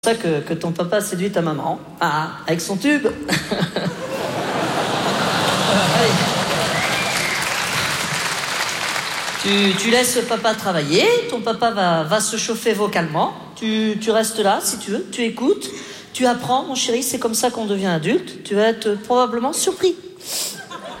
C'est pour ça que ton papa a séduit ta maman, avec son tube. Tu laisses papa travailler, ton papa va se chauffer vocalement, tu restes là si tu veux, tu écoutes, tu apprends, mon chéri, c'est comme ça qu'on devient adulte, tu vas être probablement surpris.